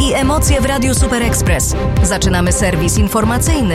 i emocje w Radiu Super Express. Zaczynamy serwis informacyjny.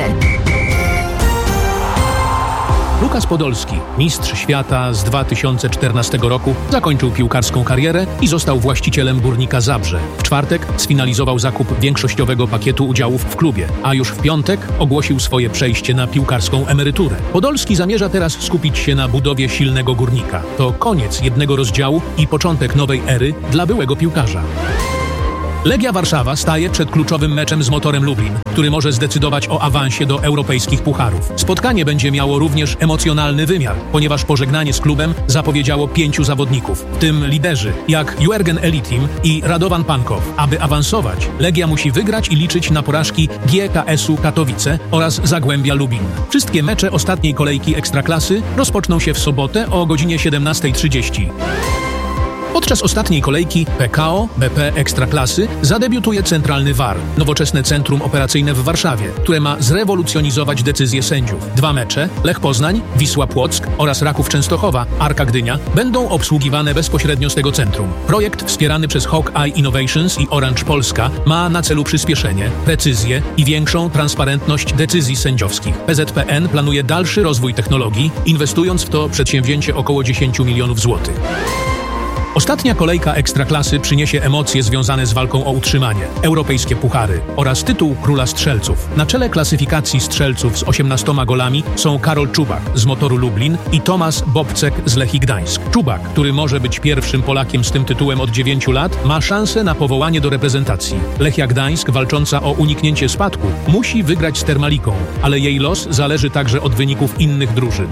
Lukas Podolski, mistrz świata z 2014 roku, zakończył piłkarską karierę i został właścicielem Górnika Zabrze. W czwartek sfinalizował zakup większościowego pakietu udziałów w klubie, a już w piątek ogłosił swoje przejście na piłkarską emeryturę. Podolski zamierza teraz skupić się na budowie silnego Górnika. To koniec jednego rozdziału i początek nowej ery dla byłego piłkarza. Legia Warszawa staje przed kluczowym meczem z Motorem Lublin, który może zdecydować o awansie do europejskich pucharów. Spotkanie będzie miało również emocjonalny wymiar, ponieważ pożegnanie z klubem zapowiedziało 5 zawodników, w tym liderzy jak Jürgen Elitim i Radovan Pankow. Aby awansować, Legia musi wygrać i liczyć na porażki GKS-u Katowice oraz Zagłębia Lubin. Wszystkie mecze ostatniej kolejki Ekstraklasy rozpoczną się w sobotę o godzinie 17:30. Podczas ostatniej kolejki PKO BP Ekstraklasy zadebiutuje Centralny VAR, nowoczesne centrum operacyjne w Warszawie, które ma zrewolucjonować decyzje sędziów. 2 mecze, Lech Poznań, Wisła Płock oraz Raków Częstochowa, Arka Gdynia, będą obsługiwane bezpośrednio z tego centrum. Projekt wspierany przez Hawkeye Innovations i Orange Polska ma na celu przyspieszenie, precyzję i większą transparentność decyzji sędziowskich. PZPN planuje dalszy rozwój technologii, inwestując w to przedsięwzięcie około 10 milionów złotych. Ostatnia kolejka Ekstraklasy przyniesie emocje związane z walką o utrzymanie, europejskie puchary oraz tytuł Króla Strzelców. Na czele klasyfikacji strzelców z 18 golami są Karol Czubak z Motoru Lublin i Tomasz Bobcek z Lechii Gdańsk. Czubak, który może być pierwszym Polakiem z tym tytułem od 9 lat, ma szansę na powołanie do reprezentacji. Lechia Gdańsk, walcząca o uniknięcie spadku, musi wygrać z Termaliką, ale jej los zależy także od wyników innych drużyn.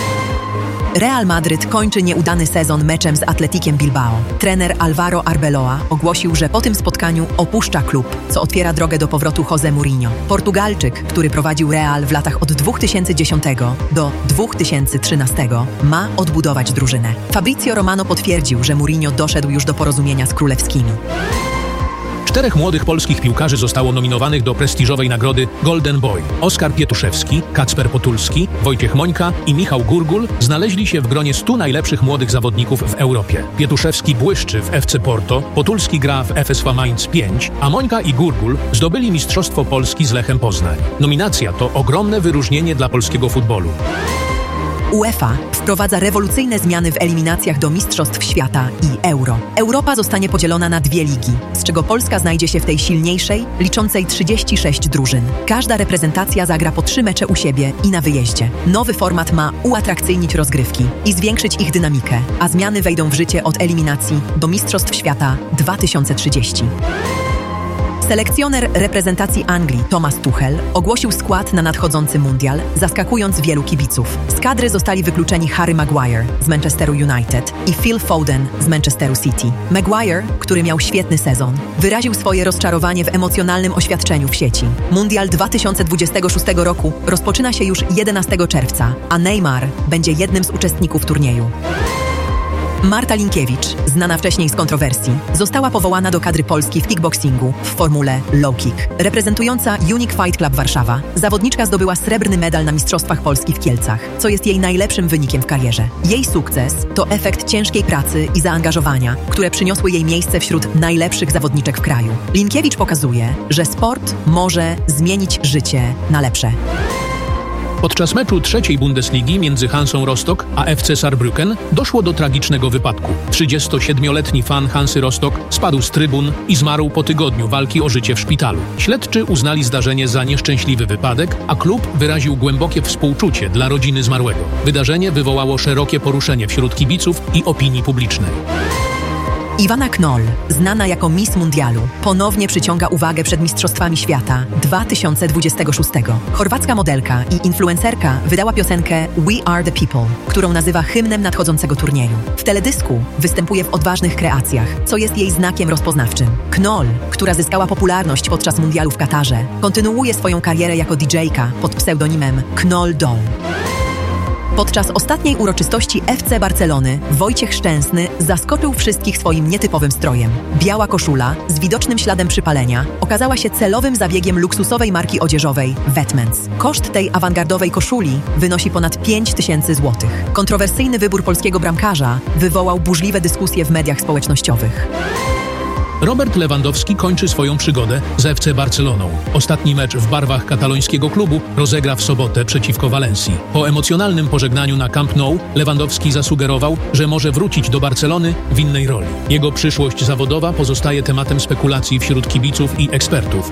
Real Madryt kończy nieudany sezon meczem z Atletikiem Bilbao. Trener Alvaro Arbeloa ogłosił, że po tym spotkaniu opuszcza klub, co otwiera drogę do powrotu José Mourinho. Portugalczyk, który prowadził Real w latach od 2010 do 2013, ma odbudować drużynę. Fabrizio Romano potwierdził, że Mourinho doszedł już do porozumienia z królewskimi. 4 młodych polskich piłkarzy zostało nominowanych do prestiżowej nagrody Golden Boy. Oskar Pietuszewski, Kacper Potulski, Wojciech Mońka i Michał Gurgul znaleźli się w gronie 100 najlepszych młodych zawodników w Europie. Pietuszewski błyszczy w FC Porto, Potulski gra w FSV Mainz 5, a Mońka i Gurgul zdobyli Mistrzostwo Polski z Lechem Poznań. Nominacja to ogromne wyróżnienie dla polskiego futbolu. UEFA wprowadza rewolucyjne zmiany w eliminacjach do Mistrzostw Świata i Euro. Europa zostanie podzielona na 2 ligi, z czego Polska znajdzie się w tej silniejszej, liczącej 36 drużyn. Każda reprezentacja zagra po 3 mecze u siebie i na wyjeździe. Nowy format ma uatrakcyjnić rozgrywki i zwiększyć ich dynamikę, a zmiany wejdą w życie od eliminacji do Mistrzostw Świata 2030. Selekcjoner reprezentacji Anglii Thomas Tuchel ogłosił skład na nadchodzący mundial, zaskakując wielu kibiców. Z kadry zostali wykluczeni Harry Maguire z Manchesteru United i Phil Foden z Manchesteru City. Maguire, który miał świetny sezon, wyraził swoje rozczarowanie w emocjonalnym oświadczeniu w sieci. Mundial 2026 roku rozpoczyna się już 11 czerwca, a Neymar będzie jednym z uczestników turnieju. Marta Linkiewicz, znana wcześniej z kontrowersji, została powołana do kadry Polski w kickboxingu w formule low kick. Reprezentująca Unique Fight Club Warszawa, zawodniczka zdobyła srebrny medal na Mistrzostwach Polski w Kielcach, co jest jej najlepszym wynikiem w karierze. Jej sukces to efekt ciężkiej pracy i zaangażowania, które przyniosły jej miejsce wśród najlepszych zawodniczek w kraju. Linkiewicz pokazuje, że sport może zmienić życie na lepsze. Podczas meczu 3. Bundesligi między Hansą Rostock a FC Saarbrücken doszło do tragicznego wypadku. 37-letni fan Hansy Rostock spadł z trybun i zmarł po tygodniu walki o życie w szpitalu. Śledczy uznali zdarzenie za nieszczęśliwy wypadek, a klub wyraził głębokie współczucie dla rodziny zmarłego. Wydarzenie wywołało szerokie poruszenie wśród kibiców i opinii publicznej. Iwana Knoll, znana jako Miss Mundialu, ponownie przyciąga uwagę przed Mistrzostwami Świata 2026. Chorwacka modelka i influencerka wydała piosenkę We Are The People, którą nazywa hymnem nadchodzącego turnieju. W teledysku występuje w odważnych kreacjach, co jest jej znakiem rozpoznawczym. Knoll, która zyskała popularność podczas Mundialu w Katarze, kontynuuje swoją karierę jako DJ-ka pod pseudonimem Knoll Doll. Podczas ostatniej uroczystości FC Barcelony Wojciech Szczęsny zaskoczył wszystkich swoim nietypowym strojem. Biała koszula z widocznym śladem przypalenia okazała się celowym zabiegiem luksusowej marki odzieżowej Vetments. Koszt tej awangardowej koszuli wynosi ponad 5000 zł. Kontrowersyjny wybór polskiego bramkarza wywołał burzliwe dyskusje w mediach społecznościowych. Robert Lewandowski kończy swoją przygodę z FC Barceloną. Ostatni mecz w barwach katalońskiego klubu rozegra w sobotę przeciwko Walencji. Po emocjonalnym pożegnaniu na Camp Nou Lewandowski zasugerował, że może wrócić do Barcelony w innej roli. Jego przyszłość zawodowa pozostaje tematem spekulacji wśród kibiców i ekspertów.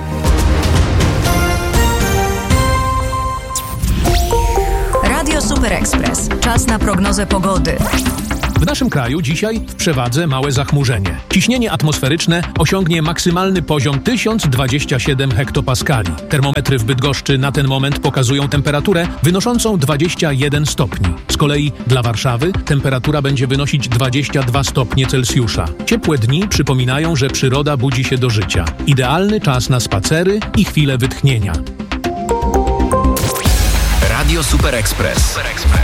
Radio Super Express. Czas na prognozę pogody. W naszym kraju dzisiaj w przewadze małe zachmurzenie. Ciśnienie atmosferyczne osiągnie maksymalny poziom 1027 hektopaskali. Termometry w Bydgoszczy na ten moment pokazują temperaturę wynoszącą 21 stopni. Z kolei dla Warszawy temperatura będzie wynosić 22 stopnie Celsjusza. Ciepłe dni przypominają, że przyroda budzi się do życia. Idealny czas na spacery i chwilę wytchnienia. Radio Super Express.